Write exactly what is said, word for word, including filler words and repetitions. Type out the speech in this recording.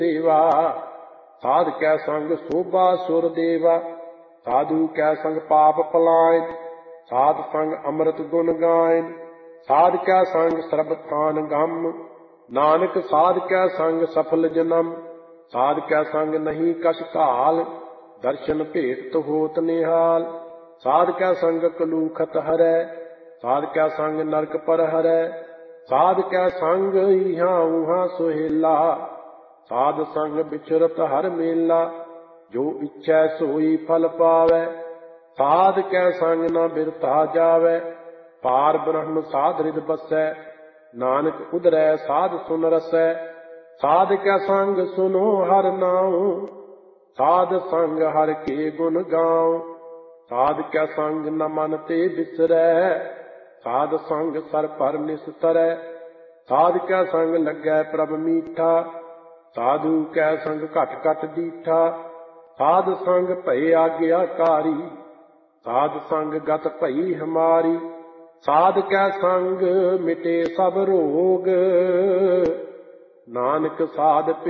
सेवा। साध कै संग शोभा सुर देवा, साधु कै संग पाप पलायन। साध संग अमृत गुण गायन, साध कै संग सर्बथान गम। नानक साध कै संग सफल जन्म, साध कै संग नहीं कछ काल। दर्शन भेट होत निहाल, साध कै संग कलूखत हरै। साध कै संग नरक पर हरै, साध कै संग इहाँ उहाँ सुहेला। साध संग बिचरत हर मेला, जो इच्छै सोई फल पावै। साध कै संग न बिरथा जावै, पार ब्रह्म साध हृद बसै। नानक उदरै साध सुन रसै, साध कै संग सुनो हर नाम। साध संग हर के गुण गाओ, साध कै संग न मन ते बिसरै। साध संग सर पर निस्तरै, साध कै संग लगै प्रभ मीठा। साधु कै संग घट घट दीठा, साध संग भय आज्ञाकारी। साध संग गत भई हमारी, साध कै संग मिटे सब रोग। नानक साध